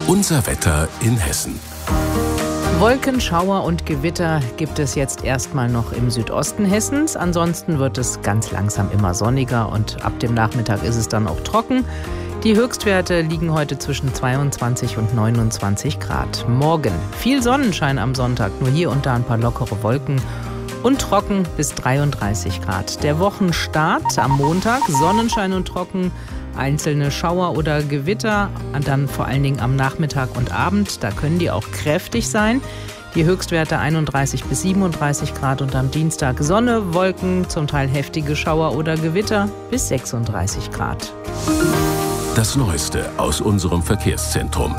Unser Wetter in Hessen. Wolken, Schauer und Gewitter gibt es jetzt erstmal noch im Südosten Hessens. Ansonsten wird es ganz langsam immer sonniger und ab dem Nachmittag ist es dann auch trocken. Die Höchstwerte liegen heute zwischen 22 und 29 Grad. Morgen viel Sonnenschein am Sonntag, nur hier und da ein paar lockere Wolken und trocken bis 33 Grad. Der Wochenstart am Montag, Sonnenschein und trocken, einzelne Schauer oder Gewitter, dann vor allen Dingen am Nachmittag und Abend, da können die auch kräftig sein. Die Höchstwerte 31 bis 37 Grad und am Dienstag Sonne, Wolken, zum Teil heftige Schauer oder Gewitter bis 36 Grad. Das Neueste aus unserem Verkehrszentrum.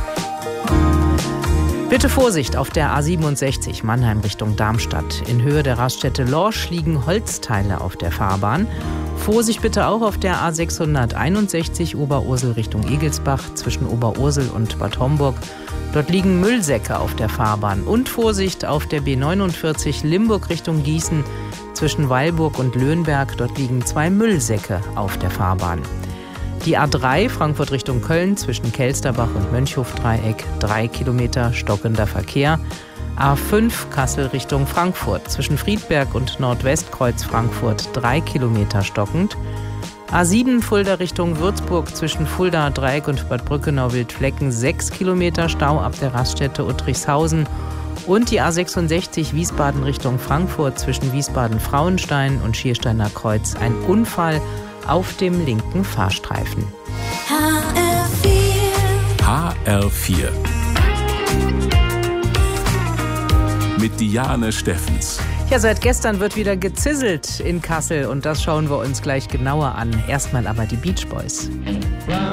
Bitte Vorsicht auf der A67 Mannheim Richtung Darmstadt. In Höhe der Raststätte Lorsch liegen Holzteile auf der Fahrbahn. Vorsicht bitte auch auf der A661 Oberursel Richtung Egelsbach zwischen Oberursel und Bad Homburg. Dort liegen Müllsäcke auf der Fahrbahn. Und Vorsicht auf der B49 Limburg Richtung Gießen zwischen Weilburg und Löhnberg. Dort liegen 2 Müllsäcke auf der Fahrbahn. Die A3 Frankfurt Richtung Köln zwischen Kelsterbach und Mönchhof-Dreieck 3 Kilometer stockender Verkehr. A5 Kassel Richtung Frankfurt zwischen Friedberg und Nordwestkreuz Frankfurt 3 Kilometer stockend. A7 Fulda Richtung Würzburg zwischen Fulda Dreieck und Bad Brückenau-Wildflecken 6 Kilometer Stau ab der Raststätte Uttrichshausen. Und die A66 Wiesbaden Richtung Frankfurt zwischen Wiesbaden-Frauenstein und Schiersteiner Kreuz ein Unfall auf dem linken Fahrstreifen. HR4 mit Diane Steffens. Ja, seit gestern wird wieder gezisselt in Kassel und das schauen wir uns gleich genauer an. Erstmal aber die Beach Boys.